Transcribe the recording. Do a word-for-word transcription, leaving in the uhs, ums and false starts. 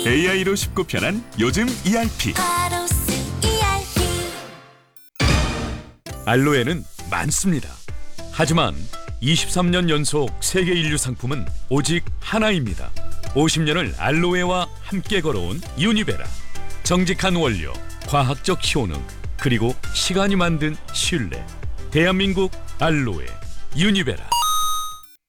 에이아이로 쉽고 편한 요즘 이알피. 알로에는 많습니다. 하지만 이십삼 년 연속 세계 인류 상품은 오직 하나입니다. 오십 년을 알로에와 함께 걸어온 유니베라. 정직한 원료, 과학적 효능, 그리고 시간이 만든 신뢰. 대한민국 알로에 유니베라.